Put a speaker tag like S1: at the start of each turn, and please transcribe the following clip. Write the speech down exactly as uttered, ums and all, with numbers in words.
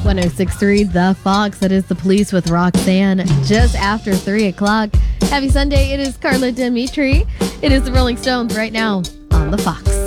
S1: six point three The Fox. That is The Police with Roxanne. Just after three o'clock. Happy Sunday. It is Carla Dimitri. It is the Rolling Stones right now on The Fox.